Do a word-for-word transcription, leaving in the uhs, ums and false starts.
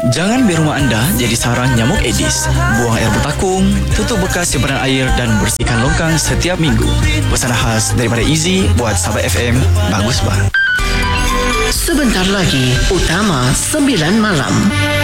Jangan biar rumah anda jadi sarang nyamuk Aedes. Buang air bertakung, tutup bekas simpanan air dan bersihkan longkang setiap minggu. Pesan khas daripada Easy buat sahabat F M. Bagus bah. Sebentar lagi, Utama sembilan malam.